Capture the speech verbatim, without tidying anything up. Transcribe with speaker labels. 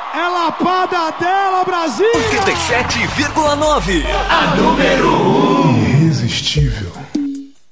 Speaker 1: É lapada dela, Brasil!
Speaker 2: oitenta e sete vírgula nove.
Speaker 3: A número um.
Speaker 4: Irresistível.